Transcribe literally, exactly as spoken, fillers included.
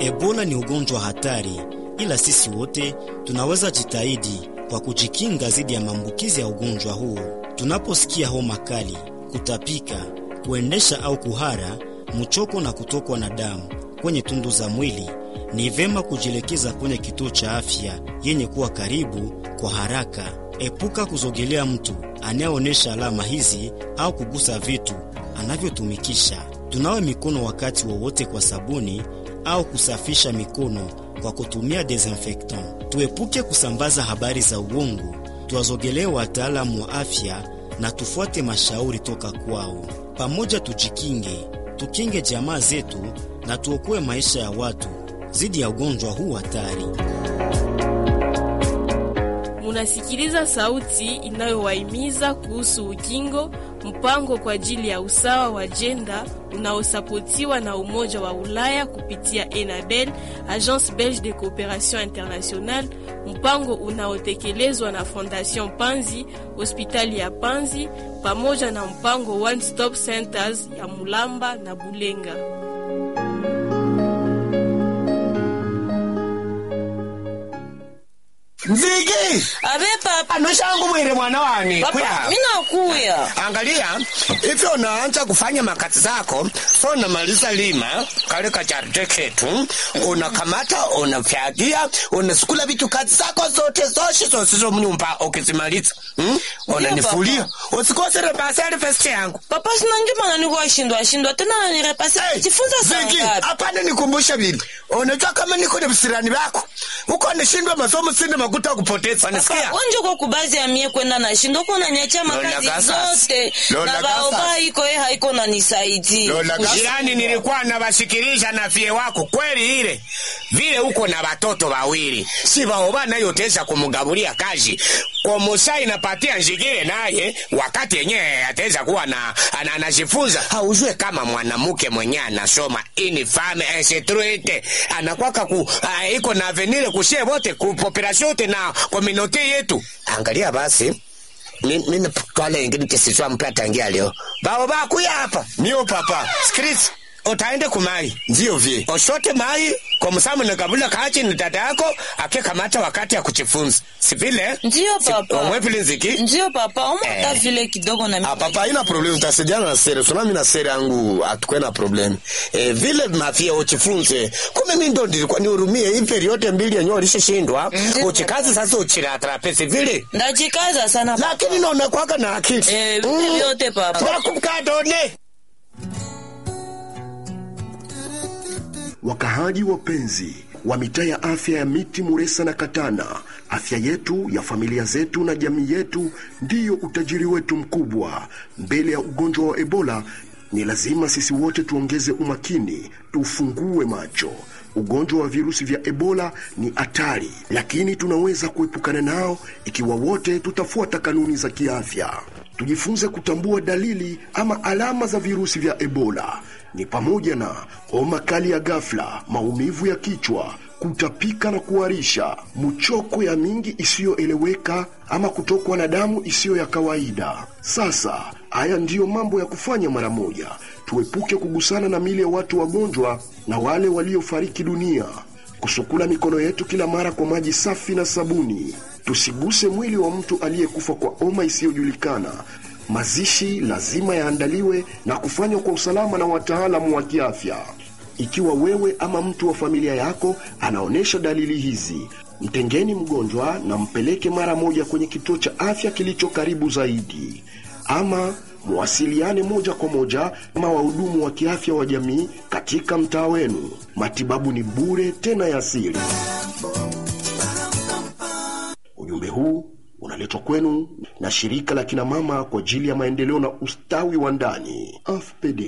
Ebola ni ugonjwa hatari, ila sisi wote tunaweza jitahidi kwa kujikinga dhidi ya maambukizi ya ugonjwa huo. Tunaposikia homa kali, kutapika, kuendesha au kuhara, mchoko na kutokwa na damu kwenye tundu za mwili, ni vema kujielekeza kwenye kituo cha afya yenye kuwa karibu kwa haraka. Epuka kuzogelea mtu anayeonyesha alama hizi au kugusa vitu anavyotumikisha. Tunawe mikono wakati wowote kwa sabuni au kusafisha mikono kwa kutumia desinfectant. Tuepuke kusambaza habari za uongo, tuwazogelee wataalamu wa afya na tufuate mashauri toka kwao. Pamoja tujikinge, tukinge jamaa zetu na tuokoe maisha ya watu dhidi ya ugonjwa huu hatari. Munasikiliza sauti inayowahimiza kuhusu ukingo, mpango kwa ajili ya usawa wa jenda unaosapotiwa na Umoja wa Ulaya kupitia ENABEL, Agence Belge de Coopération Internationale, mpango unaotekelezwa na Fondation Panzi, hospitali ya Panzi, pamoja na mpango One Stop Centers ya Mulamba na Bulenga. Nzigi! Abe papa. Anushangu mwere mwana wani. Papa, mina kuya. Angalia, ifi unaanza kufanya makazi zako, so unamaliza lima, kale kacharite ketu, unakamata, unafyagia, unasukula vitu kazi zako zote zote zote zo mnyumba ukizimaliza. Hmm? Unanifulia. Usikose repasari festi yangu. Papa, sinanjuma na nikuwa shindwa shindwa, tena na nirepasari. Hey, Jifunza sana. Zigi, apane nikumbusha bibi. Unajua kama niko na visirani wako. Uko nishindwa masomo sinde makuta kupoteza. Wanisikia? Wanjo kwa kubazi ya mie kwenda na shindo kuna niacha makazi zote. Na baoba hiko ye haiko na nisaidi. Jirani nilikuwa na basikirisha na fie wako. Kweli ile. Vile uko na watoto wawili. Si baoba na yoteza kumugabulia kazi. Kwa Musa inapatia njigire naye. Wakati yenye ateza kuwa na anajifunza. Haujue kama mwanamuke mwenye anasoma. Ini fame ensetruete. Anakwaka ku uh, iko na avenire kushie bote kupoperasyon yote na kominote yetu. Angalia basi. Mimi twale ingine tesiswa mpata ngia leo. Bao ba kuya hapa. Nio papa. Skris. Utaende kumai. Ndio vie. Oshote mai kwa msamu na kabula kachi ni dada yako akikamata wakati ya kuchifunza. Si vile? Ndio papa. Omwepili Nziki? Ndio papa. Omwata eh. Vile kidogo na mimi. Ah papa ina problem utasaidiana na sere. Tsunami na sere yangu atukwe na problem. Eh vile mafia uchifunze. Kume mimi ndo ndilikuwa nihurumie hii periode mbili yenyewe ulishashindwa. Uchikazi sasa uchira trapezi vile. Ndajikaza sana papa. Lakini naona kwaka na akili. Eh vile yote papa. Nakukadone. Wakahaji wapenzi wa mitaa ya afya ya Miti, Muresa na Katana, afya yetu ya familia zetu na jamii yetu ndiyo utajiri wetu mkubwa. Mbele ya ugonjwa wa Ebola ni lazima sisi wote tuongeze umakini, tufungue macho. Ugonjwa wa virusi vya Ebola ni hatari, lakini tunaweza kuepukana nao ikiwa wote tutafuata kanuni za kiafya. Tujifunze kutambua dalili ama alama za virusi vya Ebola. Ni pamoja na homa kali ya ghafla, maumivu ya kichwa, kutapika na kuharisha, mchoko ya mingi isiyoeleweka ama kutokwa na damu isiyo ya kawaida. Sasa, haya ndiyo mambo ya kufanya mara moja. Tuepuke kugusana na mili ya watu wagonjwa na wale waliofariki dunia. Kusukula mikono yetu kila mara kwa maji safi na sabuni. Tusiguse mwili wa mtu aliyekufa kwa homa isiyojulikana. Mazishi lazima yaandaliwe na kufanywa kwa usalama na wataalamu wa kiafya. Ikiwa wewe ama mtu wa familia yako anaonesha dalili hizi, mtengeni mgonjwa na mpeleke mara moja kwenye kituo cha afya kilicho karibu zaidi. Ama muwasiliane moja kwa moja na wahudumu wa kiafya wa jamii katika mtaa wenu. Matibabu ni bure tena ya asili. Ujumbe huu unaletwa kwenu na shirika la kina mama kwa ajili ya maendeleo na ustawi wa ndani, A F P D.